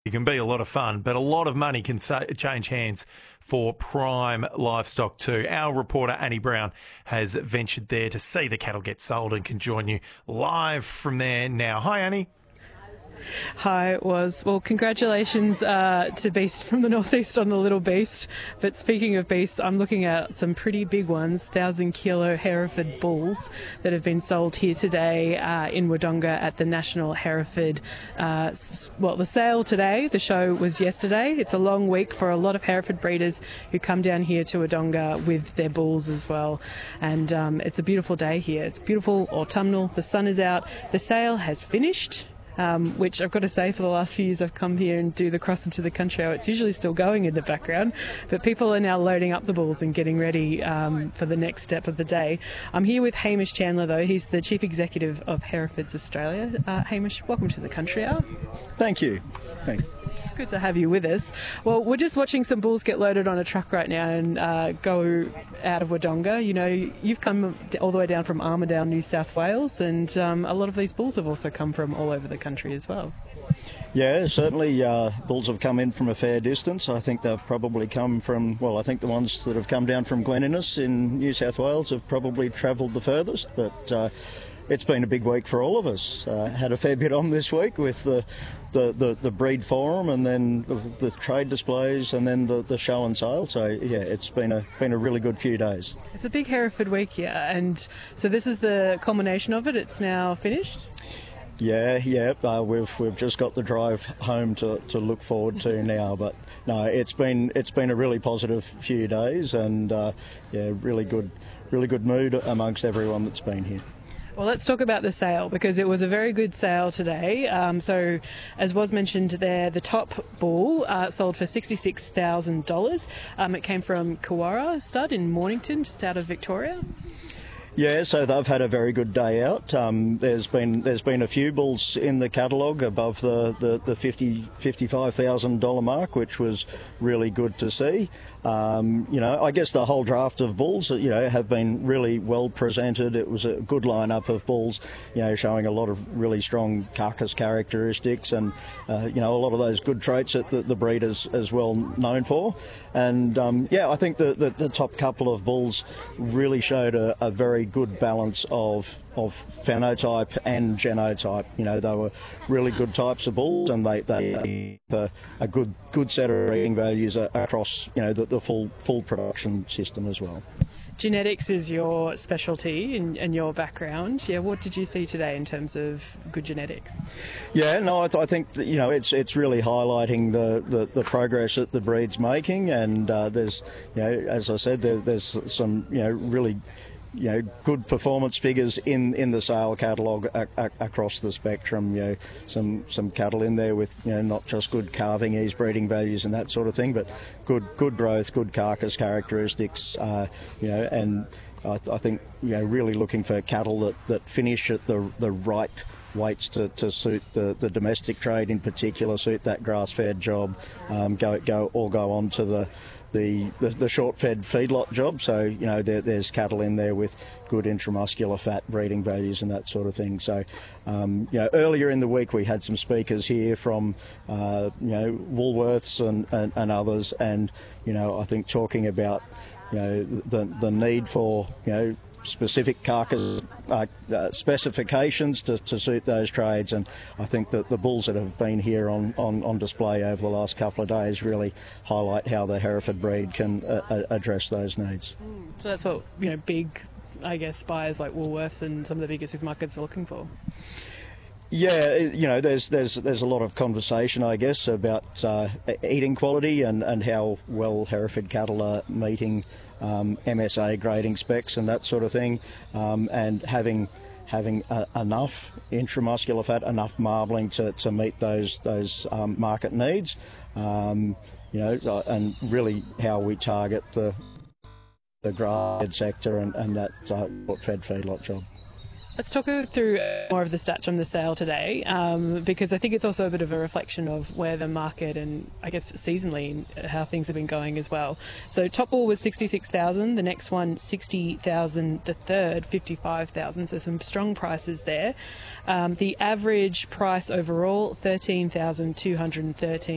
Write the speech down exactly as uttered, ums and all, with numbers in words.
It can be a lot of fun, but a lot of money can sa- change hands for prime livestock too. Our reporter Annie Brown has ventured there to see the cattle get sold and can join you live from there now. Hi, Annie. Hi, it was. Well, congratulations uh, to Beast from the Northeast on the Little Beast. But speaking of beasts, I'm looking at some pretty big ones, thousand kilo Hereford bulls that have been sold here today uh, in Wodonga at the National Hereford. Uh, well, the sale today, the show was yesterday. It's a long week for a lot of Hereford breeders who come down here to Wodonga with their bulls as well. And um, it's a beautiful day here. It's beautiful, autumnal. The sun is out. The sale has finished. Um, which I've got to say, for the last few years I've come here and do the Cross into the Country Hour. It's usually still going in the background, but people are now loading up the bulls and getting ready um, for the next step of the day. I'm here with Hamish Chandler, though. He's the Chief Executive of Herefords Australia. Uh, Hamish, welcome to the Country Hour. Thank you. Thanks. It's good to have you with us. Well, we're just watching some bulls get loaded on a truck right now and uh, go out of Wodonga. You know, you've come all the way down from Armidale, New South Wales, and um, a lot of these bulls have also come from all over the country as well. Yeah, certainly uh, bulls have come in from a fair distance. I think they've probably come from, well, I think the ones that have come down from Glen Innes in New South Wales have probably travelled the furthest, but uh, it's been a big week for all of us. Uh, had a fair bit on this week with the the, the, the breed forum and then the, the trade displays and then the, the show and sale. So yeah, it's been a been a really good few days. It's a big Hereford week, yeah, and so this is the culmination of it. It's now finished. Yeah, yeah, uh, we've we've just got the drive home to, to look forward to now. But no, it's been it's been a really positive few days, and uh, yeah, really good, really good mood amongst everyone that's been here. Well, let's talk about the sale, because it was a very good sale today. Um, so, as was mentioned there, the top bull uh, sold for sixty-six thousand dollars. Um, it came from Kawara Stud in Mornington, just out of Victoria. Yeah, so they've had a very good day out. Um, there's been there's been a few bulls in the catalogue above the the, the fifty fifty-five thousand dollar mark, which was really good to see. Um, you know, I guess the whole draft of bulls, you know, have been really well presented. It was a good lineup of bulls, you know, showing a lot of really strong carcass characteristics and uh, you know, a lot of those good traits that the, the breed is as well known for. And um, yeah, I think the, the the top couple of bulls really showed a, a very good balance of of phenotype and genotype. You know, they were really good types of bulls, and they they the, a good good set of breeding values across, you know, the, the full full production system as well. Genetics is your specialty and, and your background. Yeah, what did you see today in terms of good genetics? Yeah, no, I, th- I think that, you know, it's it's really highlighting the, the, the progress that the breed's making, and uh, there's, you know, as I said, there, there's some, you know, really, you know, good performance figures in, in the sale catalogue a, a, across the spectrum. You know, some some cattle in there with, you know, not just good calving ease, breeding values and that sort of thing, but good good growth, good carcass characteristics. Uh, you know, and I, th- I think, you know, really looking for cattle that, that finish at the the right weights to, to suit the, the domestic trade in particular, suit that grass-fed job, um, go go or go on to the The, the, the short-fed feedlot job. So, you know, there, there's cattle in there with good intramuscular fat breeding values and that sort of thing. So, um, you know, earlier in the week we had some speakers here from, uh, you know, Woolworths and, and, and others, and, you know, I think talking about, you know, the, the need for, you know, specific carcass uh, uh, specifications to, to suit those trades, and I think that the bulls that have been here on, on, on display over the last couple of days really highlight how the Hereford breed can uh, address those needs. So that's what, you know, big, I guess, buyers like Woolworths and some of the bigger supermarkets are looking for. Yeah, you know, there's there's there's a lot of conversation, I guess, about uh, eating quality and, and how well Hereford cattle are meeting um, M S A grading specs and that sort of thing, um, and having having uh, enough intramuscular fat, enough marbling to, to meet those those um, market needs, um, you know, and really how we target the the grass-fed sector and, and that uh, fed feedlot job. Let's talk through more of the stats from the sale today, um, because I think it's also a bit of a reflection of where the market and, I guess, seasonally how things have been going as well. So top bull was sixty-six thousand, the next one sixty thousand, the third fifty-five thousand, so some strong prices there. Um, the average price overall thirteen thousand two hundred thirteen.